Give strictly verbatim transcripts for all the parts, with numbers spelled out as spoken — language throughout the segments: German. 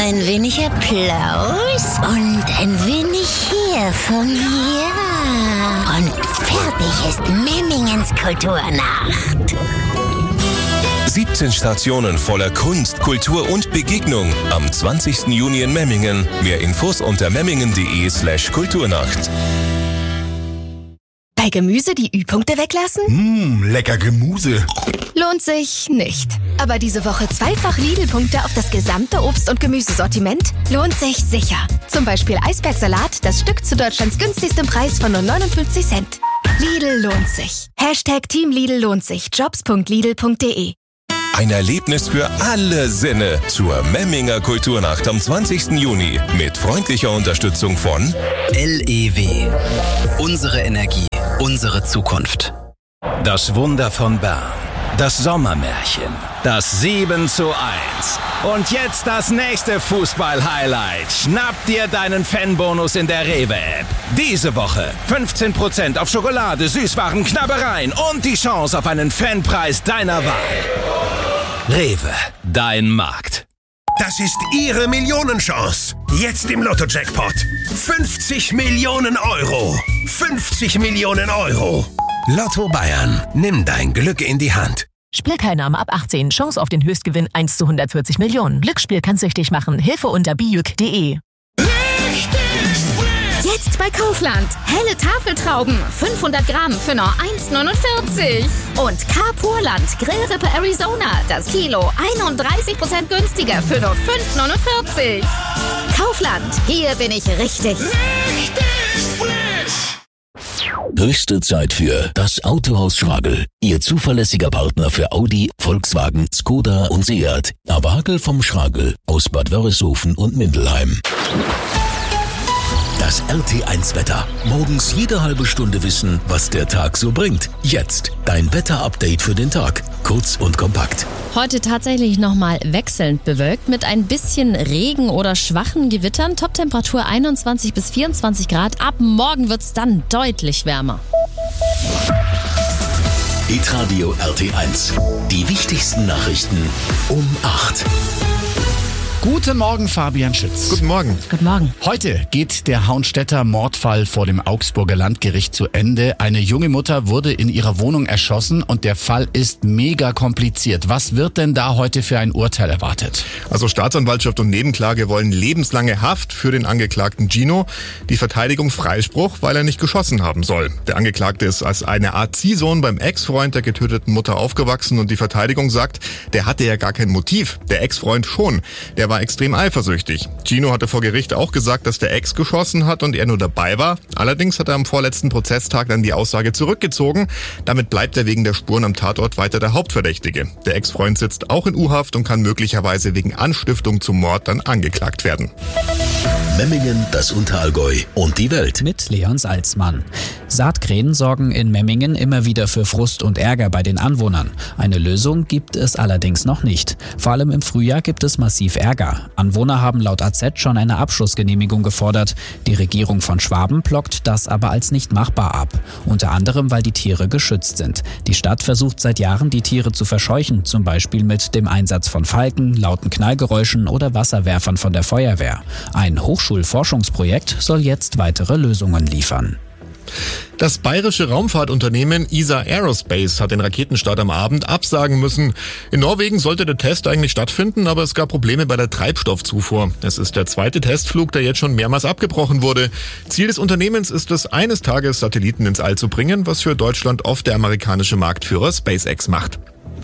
Ein wenig Applaus und ein wenig hier von mir. Und fertig ist Memmingens Kulturnacht. siebzehn Stationen voller Kunst, Kultur und Begegnung am zwanzigsten Juni in Memmingen. Mehr Infos unter memmingen.de slash Kulturnacht. Bei Gemüse die Ü-Punkte weglassen? Mmh, lecker Gemüse. Lohnt sich nicht. Aber diese Woche zweifach Lidl-Punkte auf das gesamte Obst- und Gemüsesortiment? Lohnt sich sicher. Zum Beispiel Eisbergsalat, das Stück zu Deutschlands günstigstem Preis von nur neunundfünfzig Cent. Lidl lohnt sich. Hashtag Team Lidl lohnt sich. jobs punkt lidl punkt de. Ein Erlebnis für alle Sinne zur Memminger Kulturnacht am zwanzigsten Juni mit freundlicher Unterstützung von L E W. Unsere Energie, unsere Zukunft. Das Wunder von Bern. Das Sommermärchen. Das sieben zu eins. Und jetzt das nächste Fußball-Highlight. Schnapp dir deinen Fanbonus in der Rewe-App. Diese Woche fünfzehn Prozent auf Schokolade, Süßwaren, Knabbereien und die Chance auf einen Fanpreis deiner Wahl. Rewe, dein Markt. Das ist Ihre Millionenchance. Jetzt im Lotto-Jackpot. fünfzig Millionen Euro. fünfzig Millionen Euro. Lotto Bayern. Nimm dein Glück in die Hand. Spielteilnahme ab achtzehn. Chance auf den Höchstgewinn eins zu hundertvierzig Millionen. Glücksspiel kann süchtig machen. Hilfe unter bijuk punkt de. Jetzt bei Kaufland. Helle Tafeltrauben. fünfhundert Gramm für nur eins neunundvierzig. Und K-Purland Grillrippe Arizona. Das Kilo einunddreißig Prozent günstiger für nur fünf neunundvierzig. Kaufland. Hier bin ich richtig. Richtig frisch. Höchste Zeit für das Autohaus Schragel. Ihr zuverlässiger Partner für Audi, Volkswagen, Skoda und Seat. Aber Hackel vom Schragel aus Bad Wörishofen und Mindelheim. Das R T eins Wetter. Morgens jede halbe Stunde wissen, was der Tag so bringt. Jetzt dein Wetter-Update für den Tag. Kurz und kompakt. Heute tatsächlich nochmal wechselnd bewölkt mit ein bisschen Regen oder schwachen Gewittern. Toptemperatur einundzwanzig bis vierundzwanzig Grad. Ab morgen wird's dann deutlich wärmer. Hitradio R T eins. Die wichtigsten Nachrichten um acht. Guten Morgen, Fabian Schütz. Guten Morgen. Guten Morgen. Heute geht der Hauenstädter Mordfall vor dem Augsburger Landgericht zu Ende. Eine junge Mutter wurde in ihrer Wohnung erschossen und der Fall ist mega kompliziert. Was wird denn da heute für ein Urteil erwartet? Also Staatsanwaltschaft und Nebenklage wollen lebenslange Haft für den Angeklagten Gino. Die Verteidigung Freispruch, weil er nicht geschossen haben soll. Der Angeklagte ist als eine Art Ziehsohn beim Ex-Freund der getöteten Mutter aufgewachsen und die Verteidigung sagt, der hatte ja gar kein Motiv. Der Ex-Freund schon. Der war extrem eifersüchtig. Gino hatte vor Gericht auch gesagt, dass der Ex geschossen hat und er nur dabei war. Allerdings hat er am vorletzten Prozesstag dann die Aussage zurückgezogen. Damit bleibt er wegen der Spuren am Tatort weiter der Hauptverdächtige. Der Ex-Freund sitzt auch in U-Haft und kann möglicherweise wegen Anstiftung zum Mord dann angeklagt werden. Memmingen, das Unterallgäu und die Welt. Mit Leon Salzmann. Saatkrähen sorgen in Memmingen immer wieder für Frust und Ärger bei den Anwohnern. Eine Lösung gibt es allerdings noch nicht. Vor allem im Frühjahr gibt es massiv Ärger. Anwohner haben laut A Z schon eine Abschussgenehmigung gefordert. Die Regierung von Schwaben blockt das aber als nicht machbar ab. Unter anderem, weil die Tiere geschützt sind. Die Stadt versucht seit Jahren, die Tiere zu verscheuchen, zum Beispiel mit dem Einsatz von Falken, lauten Knallgeräuschen oder Wasserwerfern von der Feuerwehr. Ein Hochschulforschungsprojekt soll jetzt weitere Lösungen liefern. Das bayerische Raumfahrtunternehmen E S A Aerospace hat den Raketenstart am Abend absagen müssen. In Norwegen sollte der Test eigentlich stattfinden, aber es gab Probleme bei der Treibstoffzufuhr. Es ist der zweite Testflug, der jetzt schon mehrmals abgebrochen wurde. Ziel des Unternehmens ist es, eines Tages Satelliten ins All zu bringen, was für Deutschland oft der amerikanische Marktführer SpaceX macht.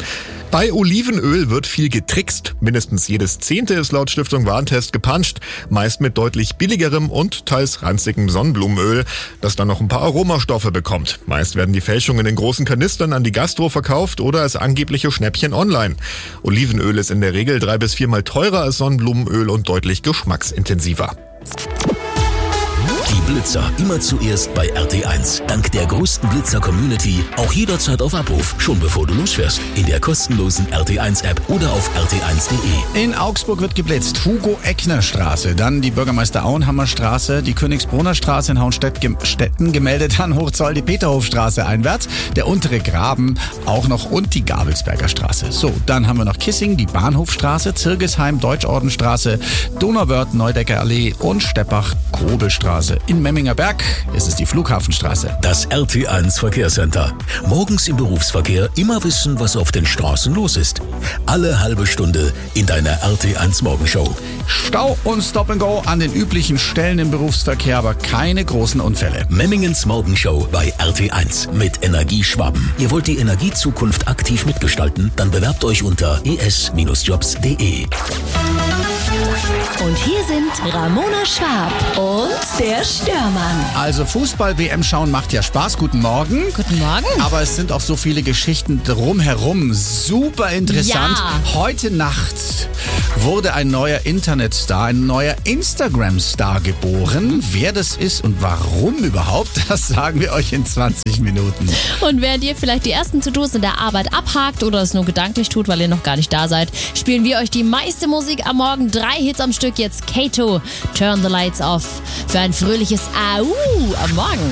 Bei Olivenöl wird viel getrickst. Mindestens jedes Zehnte ist laut Stiftung Warentest gepanscht. Meist mit deutlich billigerem und teils ranzigem Sonnenblumenöl, das dann noch ein paar Aromastoffe bekommt. Meist werden die Fälschungen in großen Kanistern an die Gastro verkauft oder als angebliche Schnäppchen online. Olivenöl ist in der Regel drei bis viermal teurer als Sonnenblumenöl und deutlich geschmacksintensiver. Die Blitzer immer zuerst bei R T eins. Dank der größten Blitzer-Community auch jederzeit auf Abruf, schon bevor du losfährst. In der kostenlosen R T eins App oder auf r t eins punkt d e. In Augsburg wird geblitzt. Hugo-Eckner-Straße, dann die Bürgermeister-Auenhammer-Straße, die Königsbrunner-Straße in Hauenstetten, gemeldet an Hochzoll, die Peterhofstraße einwärts, der untere Graben auch noch und die Gabelsberger Straße. So, dann haben wir noch Kissing, die Bahnhofstraße, Zirgesheim, Deutschordenstraße, Donauwörth, Neudecker Allee und Steppach, Kobelstraße. In Memminger Berg ist es die Flughafenstraße. Das R T eins Verkehrscenter. Morgens im Berufsverkehr immer wissen, was auf den Straßen los ist. Alle halbe Stunde in deiner R T eins Morgenshow. Stau und Stop and Go an den üblichen Stellen im Berufsverkehr, aber keine großen Unfälle. Memmingens Morgenshow bei R T eins mit Energieschwaben. Ihr wollt die Energiezukunft aktiv mitgestalten? Dann bewerbt euch unter e s jobs punkt d e. Und hier sind Ramona Schwab und der Störmann. Also Fußball-W M schauen macht ja Spaß. Guten Morgen. Guten Morgen. Aber es sind auch so viele Geschichten drumherum. Super interessant. Ja. Heute Nacht wurde ein neuer Internetstar, ein neuer Instagram-Star geboren. Wer das ist und warum überhaupt, das sagen wir euch in zwanzig Minuten. Und während ihr vielleicht die ersten To-Dos in der Arbeit abhakt oder es nur gedanklich tut, weil ihr noch gar nicht da seid, spielen wir euch die meiste Musik am Morgen. Drei Hits am Stück. Jetzt Kato, Turn the Lights Off für ein fröhliches Au am Morgen.